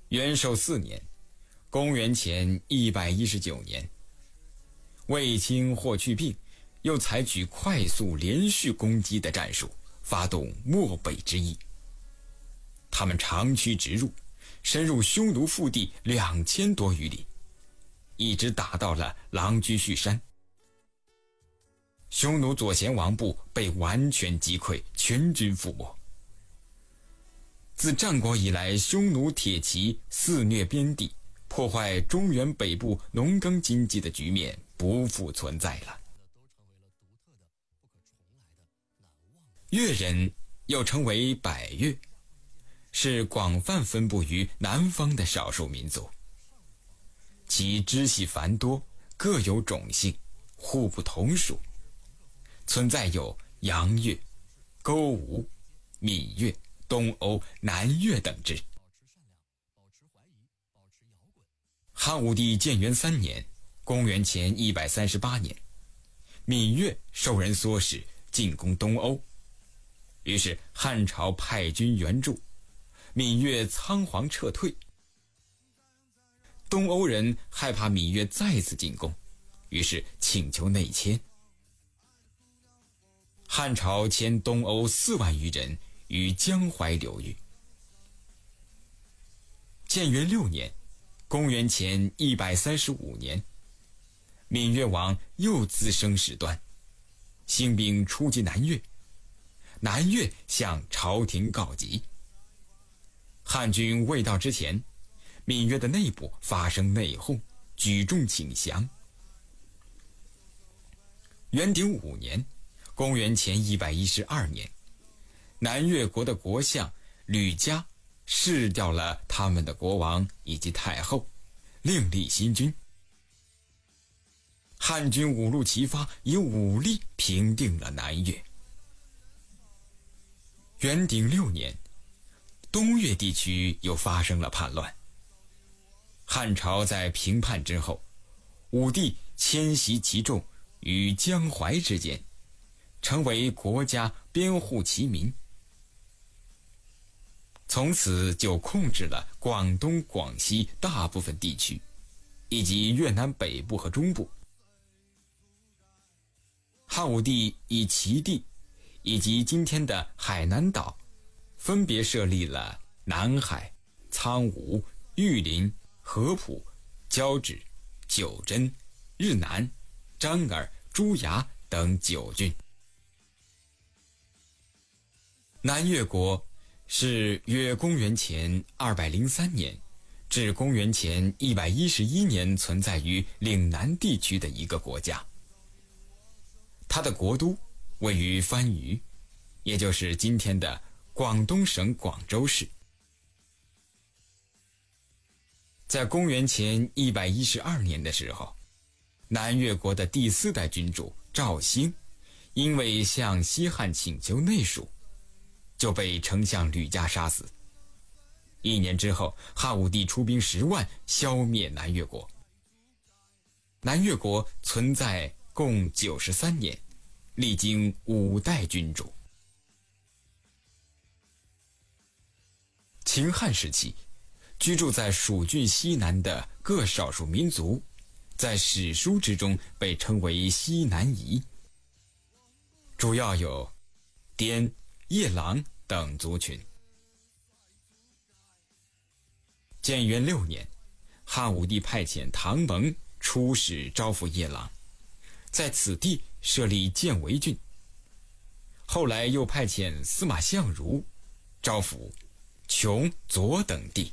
元寿4年，公元前119年，卫青霍去病又采取快速连续攻击的战术，发动漠北之役。他们长驱直入，深入匈奴腹地2000多余里，一直打到了狼居胥山。匈奴左贤王部被完全击溃，全军覆没。自战国以来，匈奴铁骑肆虐边地，破坏中原北部农耕经济的局面不复存在了。越人又称为百越，是广泛分布于南方的少数民族，其支系繁多，各有种姓，互不同属，存在有杨越、勾吴、闽越、东欧、南越等支。汉武帝建元3年，公元前138年，闽越受人唆使进攻东欧，于是汉朝派军援助，闽越仓皇撤退。东欧人害怕闽越再次进攻，于是请求内迁。汉朝迁东欧4万余人于江淮流域。建元6年，公元前135年，闽越王又滋生事端，兴兵出击南越。南越向朝廷告急。汉军未到之前，闽越的内部发生内讧，举众请降。元鼎5年，公元前112年，南越国的国相吕嘉弑掉了他们的国王以及太后，另立新君。汉军五路齐发，以武力平定了南越。元鼎6年，东越地区又发生了叛乱。汉朝在平叛之后，武帝迁徙其众于江淮之间，成为国家编户齐民，从此就控制了广东、广西大部分地区，以及越南北部和中部。汉武帝以齐地以及今天的海南岛，分别设立了南海、苍梧、玉林、合浦、交趾、九真、日南、张耳、朱崖等9郡。南越国是约公元前203年至公元前111年存在于岭南地区的一个国家。它的国都位于番禺，也就是今天的广东省广州市。在公元前112年的时候，南越国的第4代君主赵兴因为向西汉请求内属，就被丞相吕嘉杀死。1年之后，汉武帝出兵10万消灭南越国。南越国存在共93年，历经5代君主。秦汉时期，居住在蜀郡西南的各少数民族，在史书之中被称为西南夷，主要有滇、夜郎等族群。建元6年，汉武帝派遣唐蒙出使招抚夜郎，在此地设立建维郡。后来又派遣司马相如招抚琼、左等地。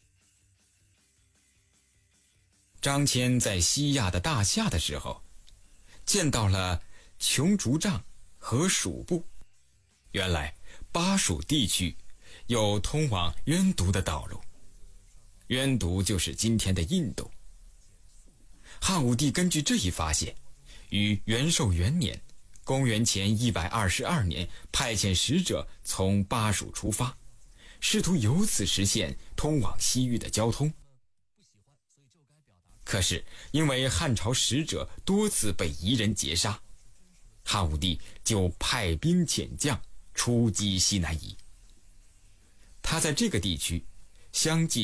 张骞在西亚的大夏的时候，见到了琼竹杖和蜀部。原来巴蜀地区有通往渊都的道路，渊都就是今天的印度。汉武帝根据这一发现，于元寿元年公元前122年派遣使者从巴蜀出发，试图由此实现通往西域的交通。可是因为汉朝使者多次被夷人劫杀，汉武帝就派兵遣将出击西南夷。他在这个地区相继